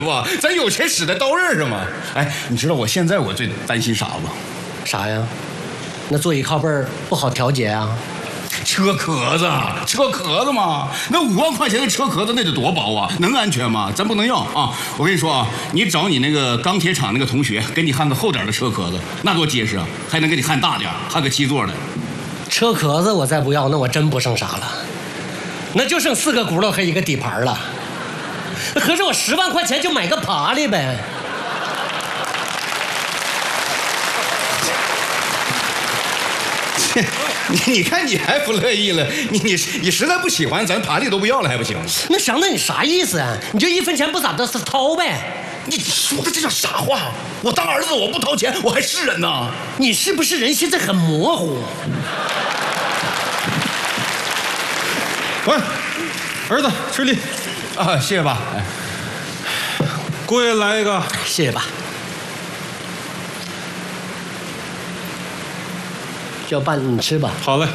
不，咱有钱使在刀刃上嘛。哎，你知道我现在我最担心啥不？ 啥呀？那座椅靠背不好调节啊？ 车壳子嘛，那5万块钱的车壳子那得多薄啊，能安全吗？咱不能要啊！我跟你说啊，你找你那个钢铁厂那个同学，给你焊个厚点的车壳子，那多结实啊，还能给你焊大点，焊个7座的。 车壳子我再不要，那我真不剩啥了，那就剩4个轱辘和1个底盘了。合着我10万块钱就买个爬犁呗。 你看你还不乐意了，你实在不喜欢，咱爬犁都不要了还不行？ 那祥子，你啥意思啊？你就1分钱不咋的是掏呗？ 你说的这叫啥话？我当儿子我不掏钱，我还是人呢？ 你是不是人现在很模糊？ 喂，儿子吃力啊，谢谢爸。哎， 姑爷来一个， 谢谢爸。要爸你吃吧。 好嘞。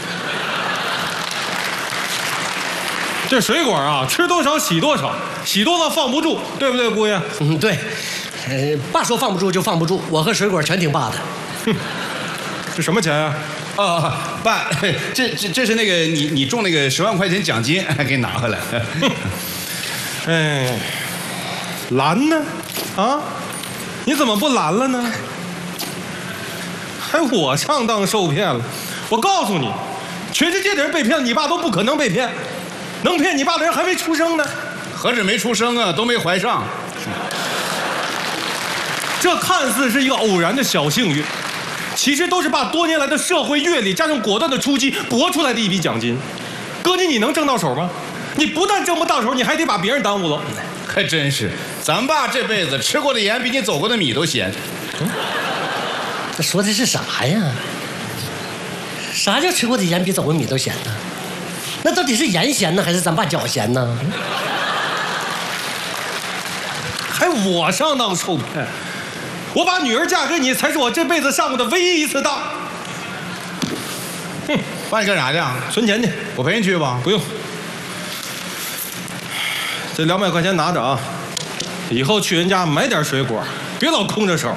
这水果啊，吃多少洗多少，洗多了放不住，对不对，姑爷？ 嗯，对。爸说放不住就放不住，我和水果全听爸的。 哼，这什么钱呀？ 爸，这是那个你中那个10万块钱奖金，给你拿回来。 哎，蓝呢？啊，你怎么不蓝了呢？还我上当受骗了！我告诉你，全世界的人被骗，你爸都不可能被骗，能骗你爸的人还没出生呢。 何止没出生啊，都没怀上。 这看似是一个偶然的小幸运，其实都是爸多年来的社会阅历加上果断的出击搏出来的一笔奖金。哥你能挣到手吗？你不但挣不到手，你还得把别人耽误了。 还真是，咱爸这辈子吃过的盐比你走过的米都咸。 这说的是啥呀？啥叫吃过的盐比走过米都咸呢？那到底是盐咸呢，还是咱爸脚咸呢？ 还我上当受骗？我把女儿嫁给你，才是我这辈子上过的唯一一次当。 哼，爸你干啥去啊？ 存钱去。 我陪你去吧。 不用。这200块钱拿着啊，以后去人家买点水果，别老空着手。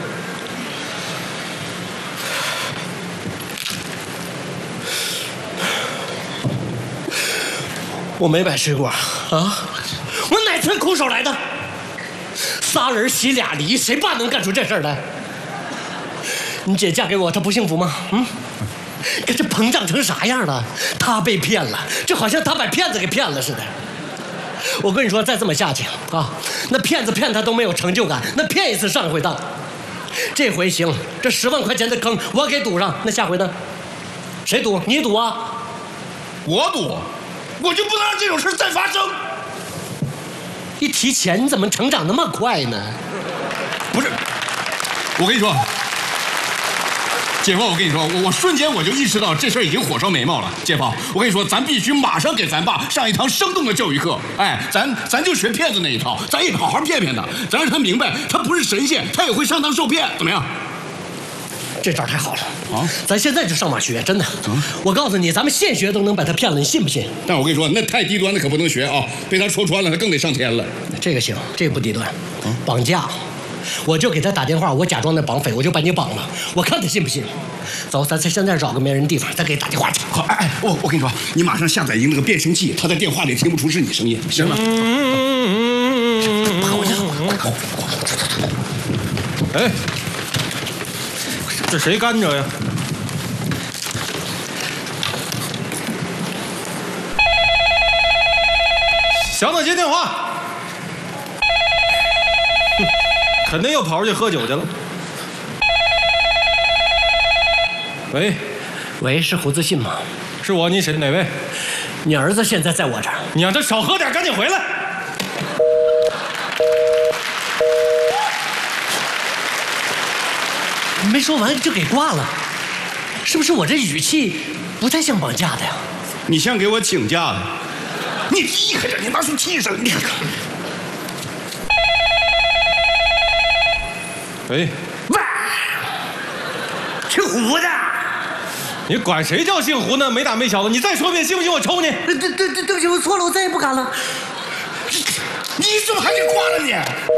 我没买水果啊，我哪次空手来的？3人洗俩梨，谁爸能干出这事儿来？你姐嫁给我，她不幸福吗？嗯，可这膨胀成啥样了？她被骗了，就好像她把骗子给骗了似的。我跟你说，再这么下去啊，那骗子骗他都没有成就感，那骗一次上一回当。这回行，这10万块钱的坑我给堵上，那下回呢？谁赌？你赌啊？ 我赌。我就不能让这种事再发生。 一提钱，你怎么成长那么快呢？ 不是，我跟你说，姐夫，我跟你说，我瞬间我就意识到这事儿已经火烧眉毛了。姐夫，我跟你说，咱必须马上给咱爸上一堂生动的教育课。哎，咱就学骗子那一套，咱也好好骗骗他，咱让他明白，他不是神仙，他也会上当受骗，怎么样？ 这招太好了啊！咱现在就上网学，真的。我告诉你，咱们现学都能把他骗了，你信不信？ 但我跟你说，那太低端的可不能学啊！被他戳穿了，他更得上天了。 这个行，这个不低端。绑架，我就给他打电话，我假装那绑匪，我就把你绑了，我看他信不信。走，咱现在找个没人地方，再给他打电话去。 好，我跟你说，你马上下载一个那个变声器，他在电话里听不出是你声音，行吗？ 跑去，快！ 哎。这谁干着呀？祥子接电话，肯定又跑出去喝酒去了。喂， 喂，是胡自信吗？ 是我，你谁？哪位？ 你儿子现在在我这儿。 你让他少喝点，赶紧回来。 没说完就给挂了，是不是我这语气不太像绑架的呀？ 你像给我请假的，你厉害着，你拿出气势，你看看。 喂， 姓胡的， 你管谁叫姓胡呢？没大没小的，你再说遍信不信我抽你？ 对不起，我错了，我再也不敢了。 你怎么还给挂了你？